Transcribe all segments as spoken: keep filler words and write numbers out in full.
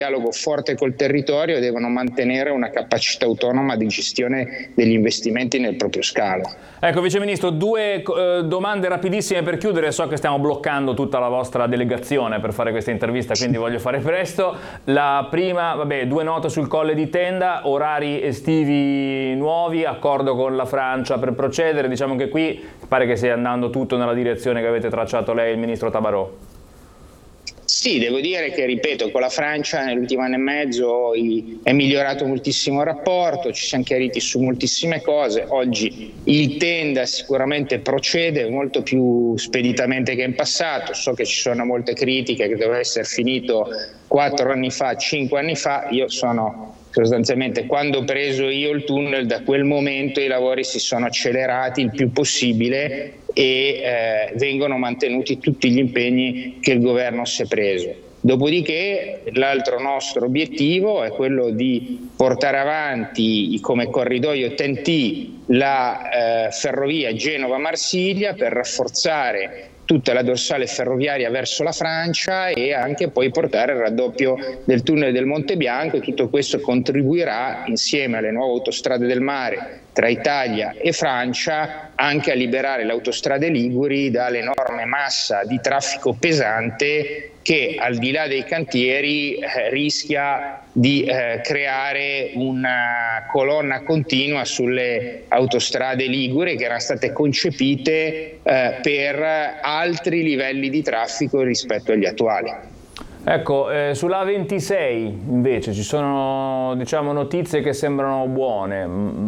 dialogo forte col territorio e devono mantenere una capacità autonoma di gestione degli investimenti nel proprio scalo. Ecco, Vice Ministro, due eh, domande rapidissime per chiudere. So che stiamo bloccando tutta la vostra delegazione per fare questa intervista, quindi voglio fare presto. La prima, vabbè, due note sul Colle di Tenda, orari estivi nuovi, accordo con la Francia per procedere. Diciamo che qui pare che stia andando tutto nella direzione che avete tracciato lei e il Ministro Tabarò. Sì, devo dire che, ripeto, con la Francia nell'ultimo anno e mezzo è migliorato moltissimo il rapporto, ci siamo chiariti su moltissime cose. Oggi il Tenda sicuramente procede molto più speditamente che in passato. So che ci sono molte critiche, che doveva essere finito quattro anni fa, cinque anni fa. Io sono sostanzialmente, quando ho preso io il tunnel, da quel momento i lavori si sono accelerati il più possibile e eh, vengono mantenuti tutti gli impegni che il governo si è preso. Dopodiché l'altro nostro obiettivo è quello di portare avanti come corridoio T N T la eh, ferrovia Genova-Marsiglia per rafforzare tutta la dorsale ferroviaria verso la Francia e anche poi portare il raddoppio del tunnel del Monte Bianco, e tutto questo contribuirà, insieme alle nuove autostrade del mare tra Italia e Francia, anche a liberare le autostrade liguri dall'enorme massa di traffico pesante che, al di là dei cantieri, eh, rischia di eh, creare una colonna continua sulle autostrade liguri, che erano state concepite eh, per altri livelli di traffico rispetto agli attuali. Ecco, eh, sull'A ventisei invece ci sono, diciamo, notizie che sembrano buone,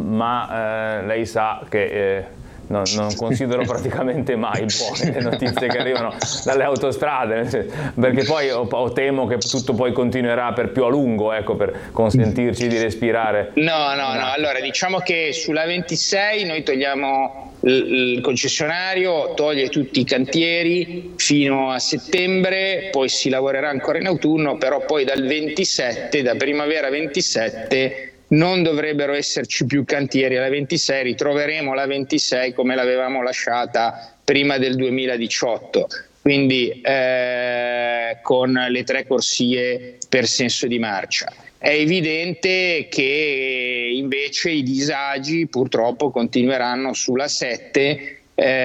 ma eh, lei sa che eh, non, non considero praticamente mai buone le notizie che arrivano dalle autostrade, perché poi o, o temo che tutto poi continuerà per più a lungo, ecco, per consentirci di respirare. No, no, no, allora diciamo che sull'A ventisei noi togliamo il concessionario, toglie tutti i cantieri fino a settembre, poi si lavorerà ancora in autunno, però poi dal ventisette, da primavera ventisette, non dovrebbero esserci più cantieri alla ventisei, ritroveremo la ventisei come l'avevamo lasciata prima del duemiladiciotto, quindi eh, con le tre corsie per senso di marcia. È evidente che invece i disagi purtroppo continueranno sulla sette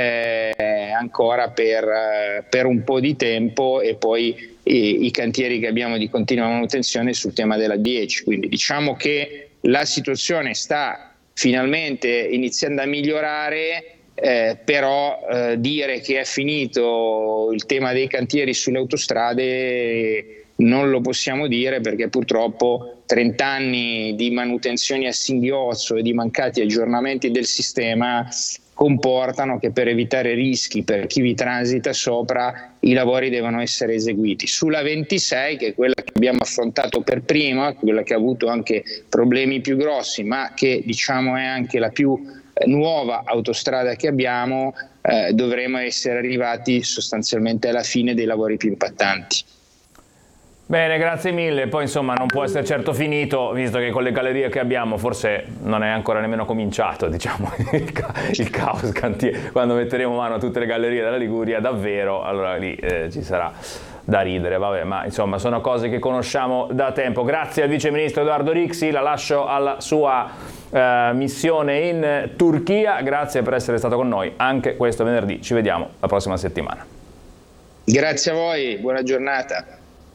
eh, ancora per, per un po' di tempo, e poi i, i cantieri che abbiamo di continua manutenzione sul tema della dieci. Quindi diciamo che la situazione sta finalmente iniziando a migliorare, eh, però eh, dire che è finito il tema dei cantieri sulle autostrade non lo possiamo dire, perché purtroppo trenta anni di manutenzioni a singhiozzo e di mancati aggiornamenti del sistema comportano che, per evitare rischi per chi vi transita sopra, i lavori devono essere eseguiti. Sulla ventisei, che è quella che abbiamo affrontato per prima, quella che ha avuto anche problemi più grossi, ma che diciamo è anche la più nuova autostrada che abbiamo, eh, dovremo essere arrivati sostanzialmente alla fine dei lavori più impattanti. Bene, grazie mille. Poi insomma non può essere certo finito, visto che con le gallerie che abbiamo forse non è ancora nemmeno cominciato, diciamo, il, ca- il caos cantiere. Quando metteremo mano a tutte le gallerie della Liguria davvero, allora lì eh, ci sarà da ridere, vabbè, ma insomma sono cose che conosciamo da tempo. Grazie al Vice Ministro Edoardo Rixi, la lascio alla sua eh, missione in Turchia. Grazie per essere stato con noi anche questo venerdì, ci vediamo la prossima settimana. Grazie a voi, buona giornata.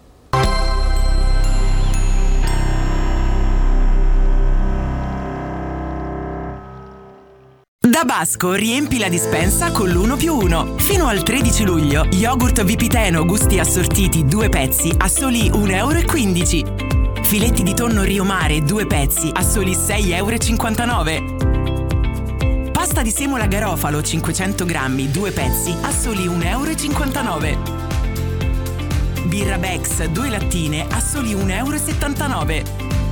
Da Basco riempi la dispensa con l'uno più uno. Fino al tredici luglio, yogurt Vipiteno gusti assortiti due pezzi a soli un euro e quindici. Filetti di tonno Rio Mare due pezzi a soli sei euro e cinquantanove. Pasta di semola Garofalo cinquecento grammi due pezzi a soli un euro e cinquantanove. Birra Bex due lattine a soli un euro e settantanove.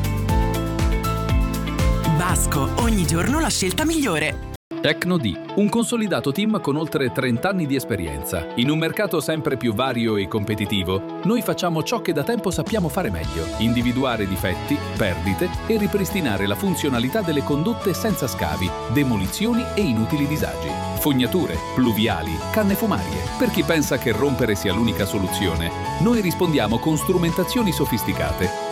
Basco, ogni giorno la scelta migliore. Tecnodi, un consolidato team con oltre trenta anni di esperienza. In un mercato sempre più vario e competitivo, noi facciamo ciò che da tempo sappiamo fare meglio: individuare difetti, perdite e ripristinare la funzionalità delle condotte senza scavi, demolizioni e inutili disagi. Fognature, pluviali, canne fumarie. Per chi pensa che rompere sia l'unica soluzione, noi rispondiamo con strumentazioni sofisticate